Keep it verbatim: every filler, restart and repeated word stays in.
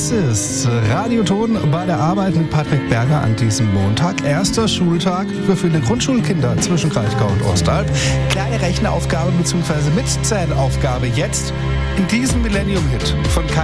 Das ist Radioton bei der Arbeit mit Patrick Berger an diesem Montag. Erster Schultag für viele Grundschulkinder zwischen Kraichgau und Ostalb. Kleine Rechnaufgabe bzw. Mitzählaufgabe jetzt in diesem Millennium-Hit von Kai